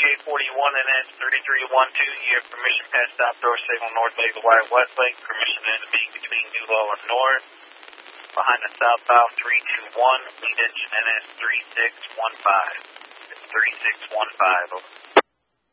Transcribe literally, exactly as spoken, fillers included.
eight forty-one N S thirty-three twelve, you have permission past stop door signal North Lake to White Westlake, permission to be between New Low and North, behind the southbound three two one, lead engine N S three six one five. It's three six one five, over.